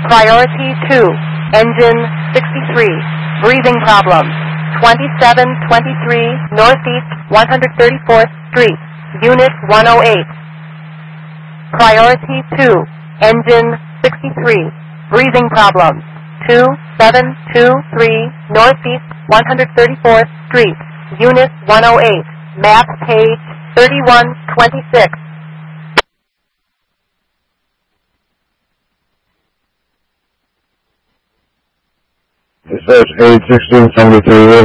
Priority 2, engine 63, breathing problems. 2723 Northeast 134th Street, Unit 108. Priority 2, engine 63, breathing problems. 2723 Northeast 134th Street, Unit 108. Map page 3126. It says 81673.